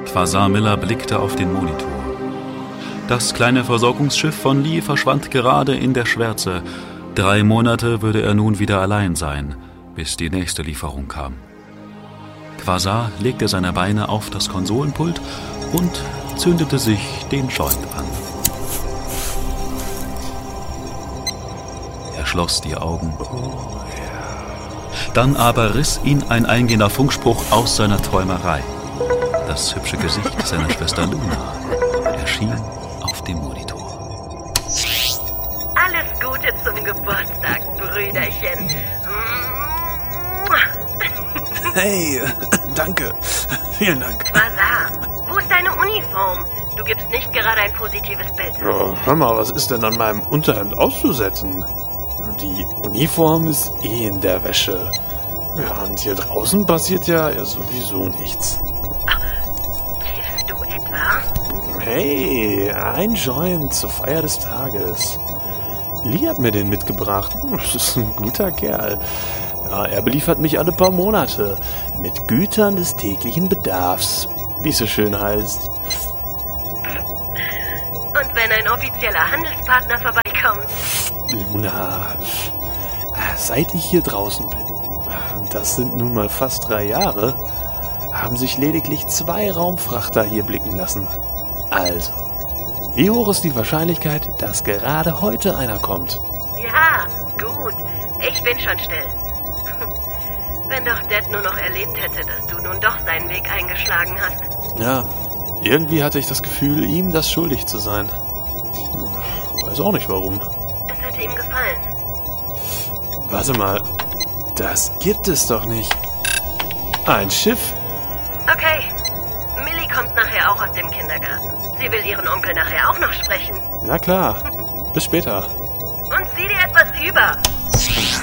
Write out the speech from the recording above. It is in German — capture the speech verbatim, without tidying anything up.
Quasar Miller blickte auf den Monitor. Das kleine Versorgungsschiff von Lee verschwand gerade in der Schwärze. Drei Monate würde er nun wieder allein sein, bis die nächste Lieferung kam. Quasar legte seine Beine auf das Konsolenpult und zündete sich den Joint an. Er schloss die Augen. Dann aber riss ihn ein eingehender Funkspruch aus seiner Träumerei. Das hübsche Gesicht seiner Schwester Luna erschien auf dem Monitor. Alles Gute zum Geburtstag, Brüderchen. Hey, danke. Vielen Dank. Quasar, wo ist deine Uniform? Du gibst nicht gerade ein positives Bild. Ja, hör mal, was ist denn an meinem Unterhemd auszusetzen? Die Uniform ist eh in der Wäsche. Ja, und hier draußen passiert ja sowieso nichts. Kiffst du etwa? Hey, ein Joint zur Feier des Tages. Lee hat mir den mitgebracht. Das ist ein guter Kerl. Ja, er beliefert mich alle paar Monate mit Gütern des täglichen Bedarfs, wie es so schön heißt. Und wenn ein offizieller Handelspartner vorbeikommt? Luna, seit ich hier draußen bin, das sind nun mal fast drei Jahre, haben sich lediglich zwei Raumfrachter hier blicken lassen. Also, wie hoch ist die Wahrscheinlichkeit, dass gerade heute einer kommt? Ja, gut. Ich bin schon still. Wenn doch Dad nur noch erlebt hätte, dass du nun doch seinen Weg eingeschlagen hast. Ja, irgendwie hatte ich das Gefühl, ihm das schuldig zu sein. Weiß auch nicht warum. Es hätte ihm gefallen. Warte mal, das gibt es doch nicht. Ein Schiff? Okay, Millie kommt nachher auch aus dem Kindergarten. Sie will ihren Onkel nachher auch noch sprechen. Na klar, bis später. Und sieh dir etwas über.